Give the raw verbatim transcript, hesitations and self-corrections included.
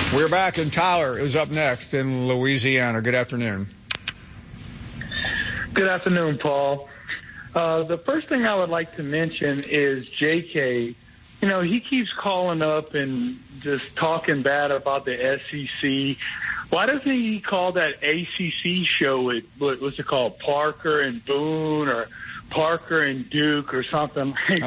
We're back, and Tyler is up next in Louisiana. Good afternoon. Good afternoon, Paul. Uh, the first thing I would like to mention is J K. You know, he keeps calling up and just talking bad about the S E C. Why doesn't he call that A C C show, it, what was it called, Parker and Boone or Parker and Duke or something like